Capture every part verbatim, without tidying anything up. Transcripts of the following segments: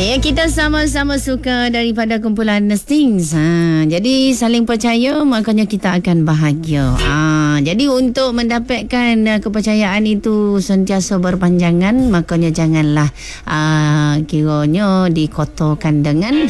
Ya, kita sama-sama suka daripada kumpulan Stings. Ha, jadi saling percaya, makanya kita akan bahagia. Ha, jadi untuk mendapatkan uh, kepercayaan itu sentiasa berpanjangan, makanya janganlah uh, kiranya dikotorkan dengan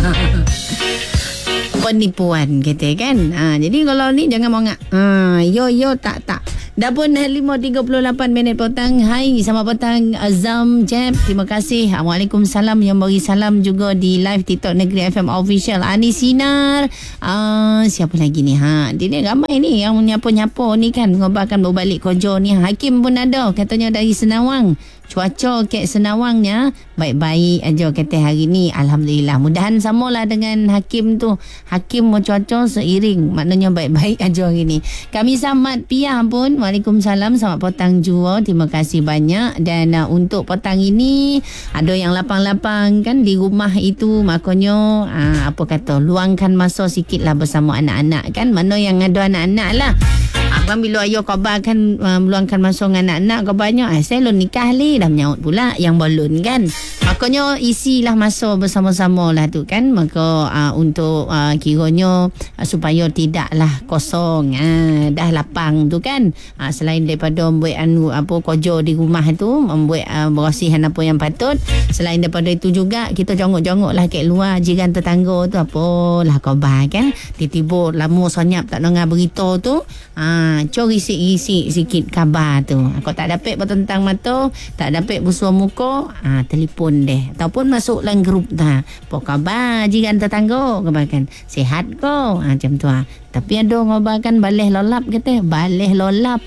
penipuan kita kan. Ha, jadi kalau ni jangan mongak. Ha, yo yo tak tak. Dah pun lima tiga puluh lapan minit petang. Hai, selamat petang Azam Jeb. Terima kasih. Waalaikumsalam yang bagi salam juga di live TikTok Negeri F M Official. Ani Sinar. Uh, siapa lagi ni? Ha, dia ni ramai ni yang nyapa-nyapa ni kan. Ngobarkan berbalik kerja ni. Hakim pun ada. Katanya dari Senawang. Cuaca kat Senawangnya baik-baik aja kata hari ni. Alhamdulillah. Mudahan samalah dengan Hakim tu. Hakim mau cuaca seiring. Maknanya baik-baik aja hari ni. Kami Samad Pia pun. Waalaikumsalam. Selamat petang jua. Terima kasih banyak. Dan uh, untuk petang ini ada yang lapang-lapang kan di rumah itu. Makanya uh, apa kata, luangkan masa sikit lah bersama anak-anak kan. Mana yang ada anak-anak lah. Kan bila ayah khabar kan uh, meluangkan masa dengan anak-anak kabarnya, eh, saya belum nikah ni, dah menyaut pula yang balon kan. Makanya isilah masa bersama-sama lah tu kan. Maka uh, untuk uh, kiranya uh, supaya tidaklah kosong, uh, dah lapang tu kan. Uh, selain daripada membuat anu apa kerja di rumah tu, membuat uh, bersihan apa yang patut. Selain daripada itu juga kita jongok-jongok lah kat luar jiran tetangga tu, apalah khabar kan. Tiba-tiba lama senyap tak dengar berita tu. Ah, uh, cor isi-isi sikit khabar tu. Kalau tak dapat bertentang mata, tak dapat bersuah muka, ah, telefon deh. Ataupun masuk dalam grup dah. Apa khabar jiran tetangga? Khabarkan sihat ko? Ah, macam tu ah. Tapi ada ngabarkan balih lolap kata. Balih lolap.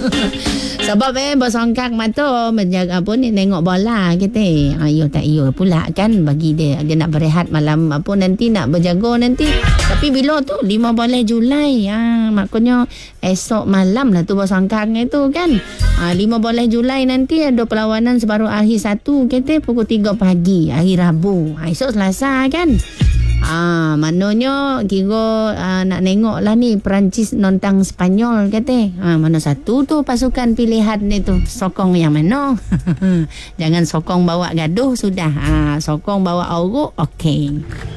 Sebab eh bersongkak mata menjaga apa ni, tengok bola kata. Ayo tak iyo pula kan, bagi dia dia nak berehat malam apa nanti, nak berjaga nanti. Tapi bila tu lima belas Julai, ah, maknanya esok malam lah tu bersongkak itu kan. Ah, lima belas Julai nanti ada perlawanan separuh akhir satu kata pukul tiga pagi hari Rabu. Ah, esok Selasa kan. Ah, maknanya kira ah, nak tengok lah ni Perancis nontang Spanyol kata. Ah, mana satu tu pasukan pilihan ni tu. Sokong yang mana? Jangan sokong bawa gaduh sudah. Ah, sokong bawa oruk okey.